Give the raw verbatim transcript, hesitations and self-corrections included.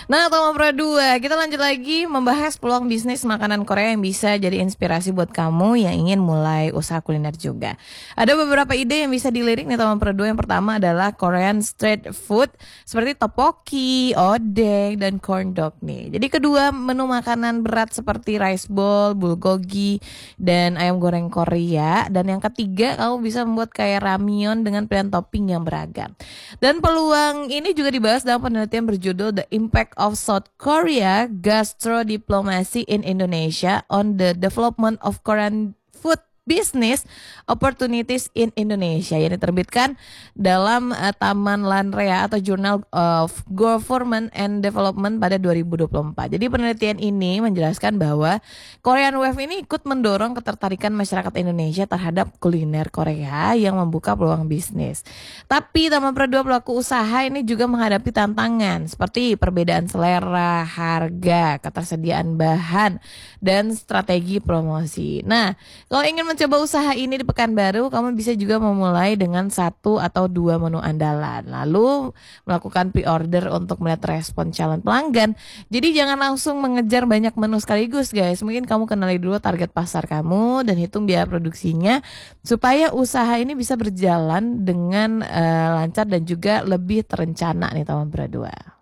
Nah, Toma Pro dua, kita lanjut lagi membahas peluang bisnis makanan Korea yang bisa jadi inspirasi buat kamu yang ingin mulai usaha kuliner juga. Ada beberapa ide yang bisa dilirik nih Toma Pro dua. Yang pertama adalah Korean street food seperti tteokbokki, odeng, dan corn dog nih. Jadi kedua, menu makanan berat seperti rice bowl, bulgogi, dan ayam goreng Korea. Dan yang ketiga, kamu bisa membuat kayak ramyeon dengan pilihan topping yang beragam. Dan peluang ini juga dibahas dalam penelitian berjudul The Impact of South Korea Gastro Diplomacy in Indonesia on the Development of Korean Food Business Opportunities in Indonesia yang diterbitkan dalam uh, Taman Lanrea atau Journal of Government and Development pada dua ribu dua puluh empat. Jadi penelitian ini menjelaskan bahwa Korean Wave ini ikut mendorong ketertarikan masyarakat Indonesia terhadap kuliner Korea yang membuka peluang bisnis. Tapi Taman Pro dua pelaku usaha ini juga menghadapi tantangan seperti perbedaan selera, harga, ketersediaan bahan, dan strategi promosi. Nah, kalau ingin mencoba usaha ini di Pekanbaru, kamu bisa juga memulai dengan satu atau dua menu andalan. Lalu melakukan pre-order untuk melihat respon calon pelanggan. Jadi jangan langsung mengejar banyak menu sekaligus guys. Mungkin kamu kenali dulu target pasar kamu dan hitung biaya produksinya supaya usaha ini bisa berjalan dengan uh, lancar dan juga lebih terencana nih Taman Pro dua.